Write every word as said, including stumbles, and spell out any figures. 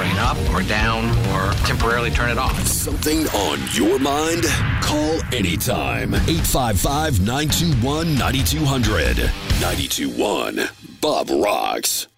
brain up or down or temporarily turn it off. Something on your mind? Call anytime. eight five five, nine two one, nine two zero zero. nine two one Bob Rocks.